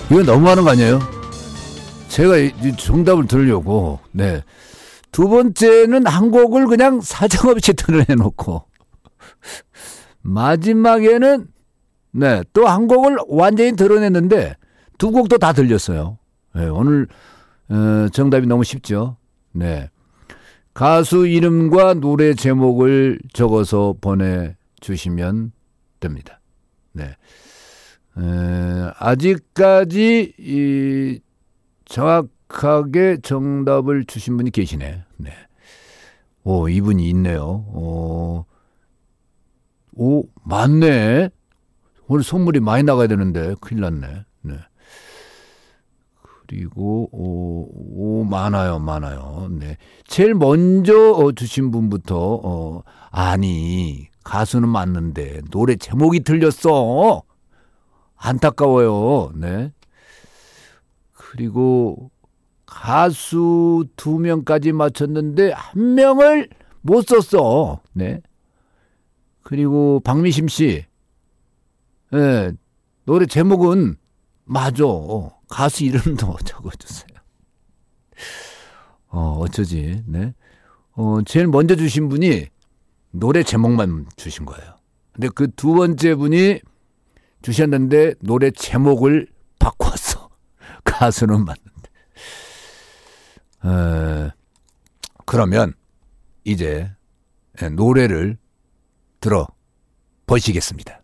이거 너무하는 거 아니에요? 제가 이 정답을 들으려고. 네. 두 번째는 한 곡을 그냥 사정없이 드러내놓고 마지막에는 네, 또 한 곡을 완전히 드러냈는데 두 곡도 다 들렸어요. 네, 오늘 정답이 너무 쉽죠. 네. 가수 이름과 노래 제목을 적어서 보내주시면 됩니다. 네. 아직까지 정확하게 정답을 주신 분이 계시네. 네. 오, 이분이 있네요. 오, 맞네. 오늘 선물이 많이 나가야 되는데 큰일 났네. 네. 그리고 많아요. 네. 제일 먼저 주신 분부터 아니 가수는 맞는데 노래 제목이 틀렸어. 안타까워요. 네. 그리고 가수 2명까지 맞췄는데 1명을 못 썼어. 네. 그리고 박미심 씨, 네. 노래 제목은 맞아. 가수 이름도 적어주세요. 어쩌지? 네. 제일 먼저 주신 분이 노래 제목만 주신 거예요. 근데 그 두 번째 분이 주셨는데 노래 제목을 바꿨어. 가수는 맞는데. 그러면 이제 노래를 들어 보시겠습니다.